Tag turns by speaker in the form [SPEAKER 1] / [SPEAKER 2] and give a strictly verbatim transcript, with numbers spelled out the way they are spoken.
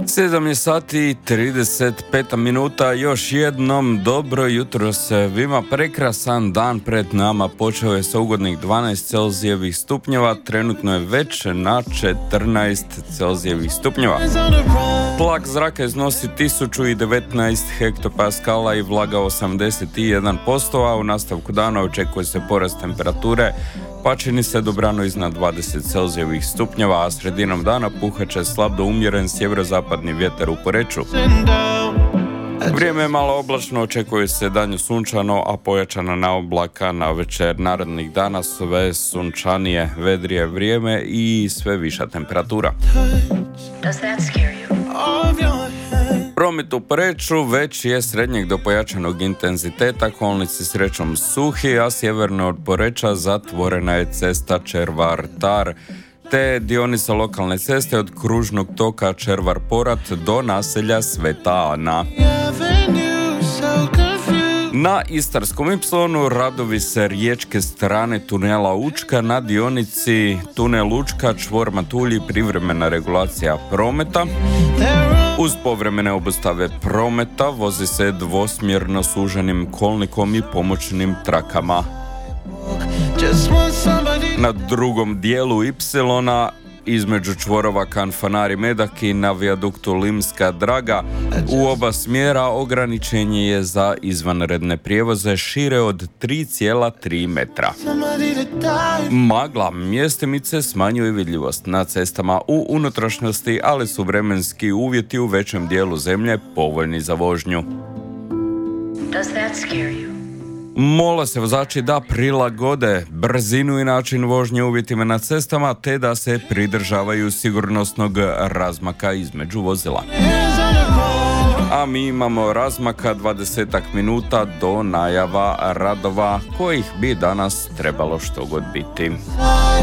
[SPEAKER 1] sedam je sati i trideset pet minuta, još jednom dobro jutro svima, prekrasan dan pred nama, počeo je sa ugodnih dvanaest celzijevih stupnjeva, trenutno je već na četrnaest celzijevih stupnjeva. Tlak zraka iznosi tisuću devetnaest hektopaskala i vlaga osamdeset jedan posto, a u nastavku dana očekuje se porast temperature, pa čini se dobrano iznad dvadeset celzijevih stupnjeva, a sredinom dana puhat će slab do umjeren sjeverozapadni vjetar u Poreču. Vrijeme je malo oblačno, očekuje se danju sunčano, a pojačana naoblaka na večer narednih dana, sve sunčanije, vedrije vrijeme i sve viša temperatura. Promet u Poreču već je srednjeg do pojačanog intenziteta, kolnici srećom suhi, a sjeverno od Poreča zatvorena je cesta Červar-Tar, te dionica lokalne ceste od kružnog toka Červar-Porat do naselja Sveta Ana. Na Istarskom ipsilonu radovi se riječke strane tunela Učka, na dionici tunel Učka čvor Matulji privremena regulacija prometa. Uz povremene obustave prometa vozi se dvosmjerno suženim kolnikom i pomoćnim trakama. Na drugom dijelu Ipsilona između čvorova Kanfanar i Medak i na vijaduktu Limska Draga u oba smjera ograničenje je za izvanredne prijevoze šire od tri zarez tri metra. Magla mjestimice smanjuje vidljivost na cestama u unutrašnjosti, ali su vremenski uvjeti u većem dijelu zemlje povoljni za vožnju.
[SPEAKER 2] Does that scare you?
[SPEAKER 1] Mola se vozači da prilagode brzinu i način vožnje uvjetima na cestama, te da se pridržavaju sigurnosnog razmaka između vozila. A mi imamo razmaka dvadesetak minuta do najava radova kojih bi danas trebalo što god biti.